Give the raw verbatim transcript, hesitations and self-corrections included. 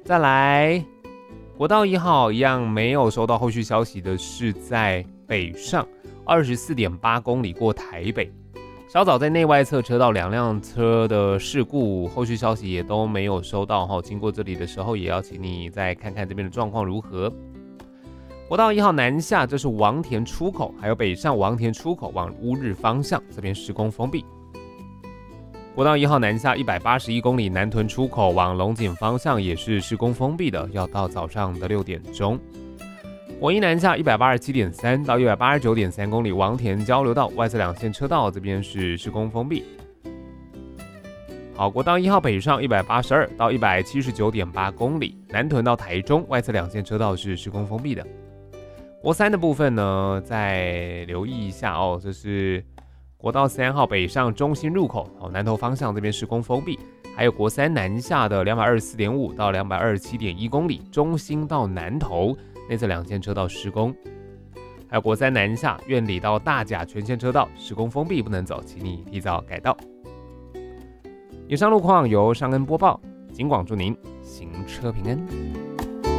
再来，国道一号一样没有收到后续消息的是在北上二十四点八公里过台北，稍早在内外侧车道两辆车的事故，后续消息也都没有收到哈。经过这里的时候，也要请你再看看这边的状况如何。国道一号南下，这是王田出口，还有北上王田出口往乌日方向，这边施工封闭。国道一号南下一百八十一公里，南屯出口往龙井方向也是施工封闭的，要到早上的六点钟。国一南下一百八十七点三到一百八十九点三公里，王田交流道外侧两线车道这边是施工封闭。好，国道一号北上一百八十二到一百七十九点八公里，南屯到台中外侧两线车道是施工封闭的。国三的部分呢，再留意一下哦，这是国道三号北上中心入口，哦，南投方向这边施工封闭，还有国三南下的两百二十四点五到两百二十七点一公里，中心到南投内侧两线车道施工，还有国三南下苑里到大甲全线车道施工封闭，不能走，请你提早改道。以上路况由尚恩播报，警广祝您行车平安。